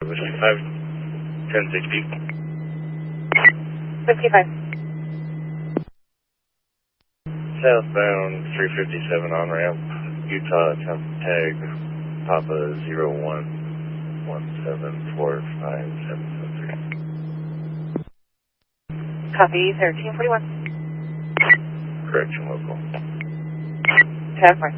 55, 1060. 55. Southbound 357 on ramp, Utah, temp tag, Papa 0117457773. Copy, 1341. Correction local. 10-4.